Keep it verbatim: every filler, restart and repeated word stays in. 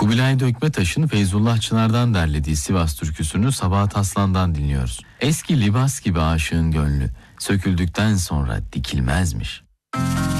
Kubilay Dökmetaş'ın Feyzullah Çınar'dan derlediği Sivas türküsünü Sabahat Aslan'dan dinliyoruz. Eski libas gibi aşığın gönlü, söküldükten sonra dikilmezmiş.